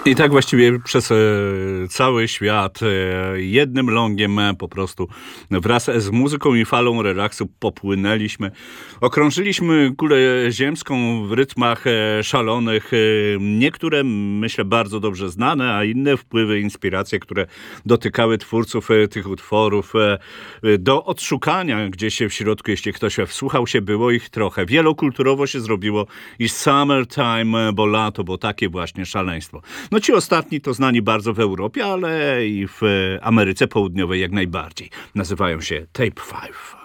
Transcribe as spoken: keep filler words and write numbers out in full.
I tak właściwie przez e, cały świat e, jednym longiem e, po prostu wraz z muzyką i falą relaksu popłynęliśmy. Okrążyliśmy kulę ziemską w rytmach e, szalonych. E, niektóre, myślę, bardzo dobrze znane, a inne wpływy, inspiracje, które dotykały twórców e, tych utworów. E, do odszukania gdzieś w środku, jeśli ktoś wsłuchał się, było ich trochę. Wielokulturowo się zrobiło i summertime, bo lato, bo takie właśnie szaleństwo. No ci ostatni to znani bardzo w Europie, ale i w Ameryce Południowej jak najbardziej. Nazywają się Tape Five.